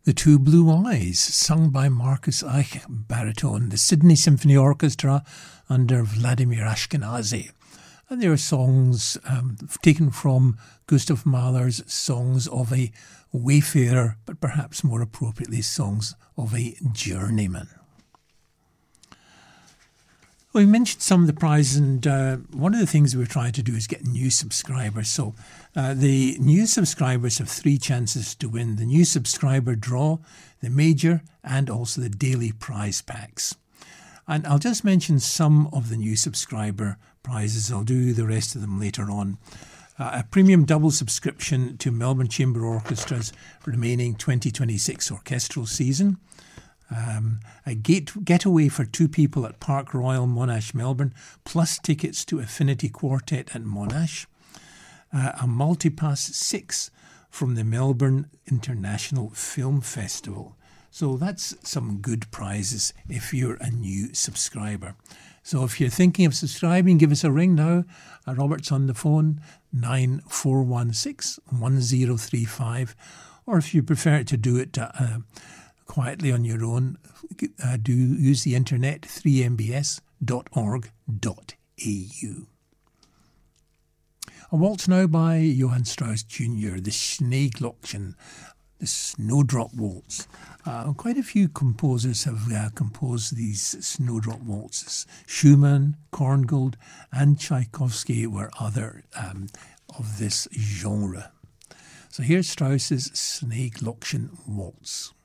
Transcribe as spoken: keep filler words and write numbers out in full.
The Two Blue Eyes, sung by Marcus Eich, baritone, the Sydney Symphony Orchestra under Vladimir Ashkenazy. And they are songs um, taken from Gustav Mahler's Songs of a Wayfarer, but perhaps more appropriately, Songs of a Journeyman. We mentioned some of the prizes, and uh, one of the things we're trying to do is get new subscribers. So uh, the new subscribers have three chances to win: the new subscriber draw, the major, and also the daily prize packs. And I'll just mention some of the new subscriber prizes. I'll do the rest of them later on. Uh, a premium double subscription to Melbourne Chamber Orchestra's remaining twenty twenty-six orchestral season. Um, a gate, getaway for two people at Park Royal, Monash, Melbourne, plus tickets to Affinity Quartet at Monash. Uh, a Multipass six from the Melbourne International Film Festival. So that's some good prizes if you're a new subscriber. So if you're thinking of subscribing, give us a ring now. Uh, Robert's on the phone, nine four one six, one zero three five. Or if you prefer to do it uh, quietly on your own, uh, do use the internet, three m b s dot org dot a u. A waltz now by Johann Strauss Junior, the Schneeglockchen, the Snowdrop Waltz. Uh, quite a few composers have uh, composed these Snowdrop Waltzes. Schumann, Korngold and Tchaikovsky were other um, of this genre. So here's Strauss's Schneeglockchen Waltz.